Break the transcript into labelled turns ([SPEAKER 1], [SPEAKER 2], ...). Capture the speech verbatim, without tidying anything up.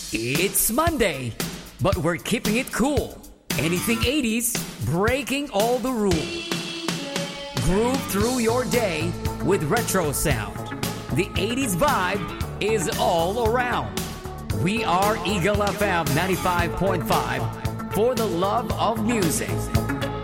[SPEAKER 1] It's Monday, but we're keeping it cool. Anything eighties, breaking all the rules. Groove through your day with retro sound. The eighties vibe is all around. We are Eagle F M ninety-five point five for the love of music.